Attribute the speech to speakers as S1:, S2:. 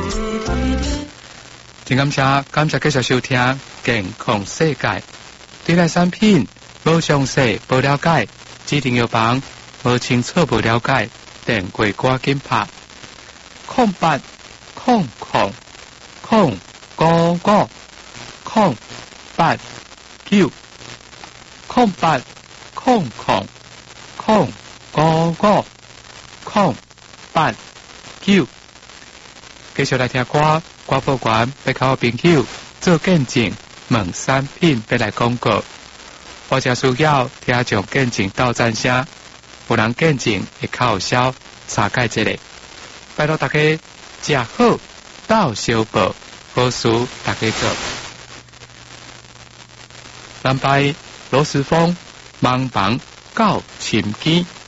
S1: 真感谢继续收听健康世界。对咱产品无详细、无了解，指定药房无清楚、无了解，电话赶紧拍0800 0055 089 0800 0055 089。继续来听歌报员要靠朋友做见证，问产品要来广告，或者需要听从见证到站声，有人见证会较有效，查解一下。拜托大家食好到小报，好事大家做。南排罗斯峰盲房到深基。